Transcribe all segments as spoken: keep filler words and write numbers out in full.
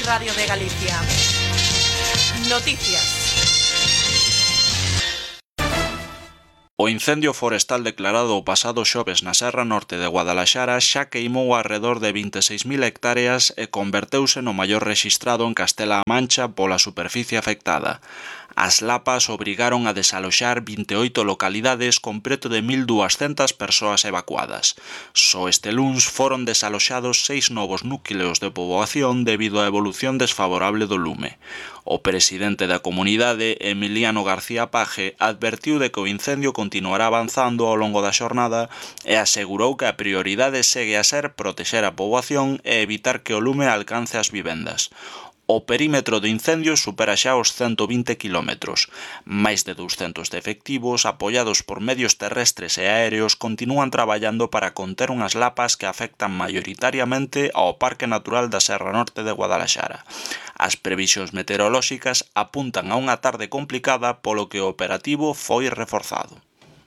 Radio de Galicia. Noticias. O incendio forestal declarado o pasado xoves na Serra Norte de Guadalaxara xa queimou arredor de vinte e seis mil hectáreas e converteuse no maior rexistrado en Castela-A Mancha pola superficie afectada. As lapas obrigaron a desaloxar vinte e oito localidades con preto de mil duascentas persoas evacuadas. Só este luns foron desaloxados seis novos núcleos de poboación debido á evolución desfavorable do lume. O presidente da comunidade, Emiliano García Paje, advertiu de que o incendio continuará avanzando ao longo da xornada e asegurou que a prioridade segue a ser protexer a poboación e evitar que o lume alcance as vivendas. O perímetro do incendio supera xa os cento vinte quilómetros. Máis de douscentos de efectivos, apoiados por medios terrestres e aéreos, continúan traballando para conter unhas lapas que afectan maioritariamente ao Parque Natural da Serra Norte de Guadalaxara. As previsións meteorolóxicas apuntan a unha tarde complicada polo que o operativo foi reforzado.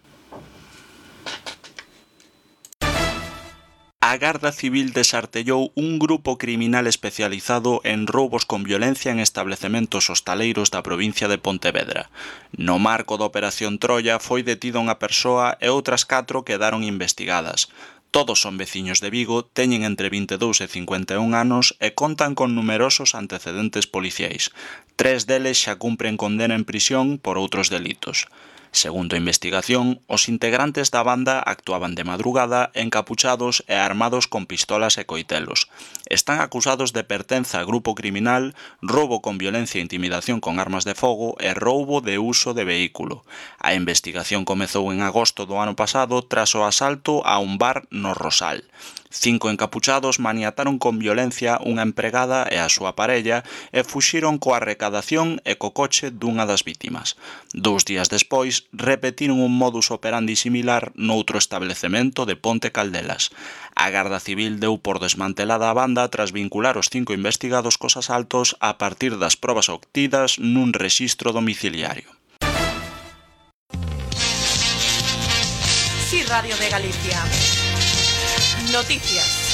A Garda Civil desartellou un grupo criminal especializado en roubos con violencia en establecementos hostaleiros da provincia de Pontevedra. No marco da Operación Troia foi detida unha persoa e outras catro quedaron investigadas. Todos son veciños de Vigo, teñen entre vinte e dous e cincuenta e un anos e contan con numerosos antecedentes policiais. Tres deles xa cumpren condena en prisión por outros delitos. Segundo a investigación, os integrantes da banda actuaban de madrugada encapuchados e armados con pistolas e coitelos. Están acusados de pertenza a grupo criminal, roubo con violencia e intimidación con armas de fogo e roubo de uso de vehículo. A investigación comezou en agosto do ano pasado tras o asalto a un bar no Rosal. Cinco encapuchados maniataron con violencia unha empregada e a súa parella e fuxiron coa recadación e co coche dunha das vítimas. Dous días despois, repetiron un modus operandi similar noutro establecemento de Ponte Caldelas. A Garda Civil deu por desmantelada a banda tras vincular os cinco investigados cos asaltos a partir das probas obtidas nun rexistro domiciliario. Sí, Radio de Galicia. Noticias.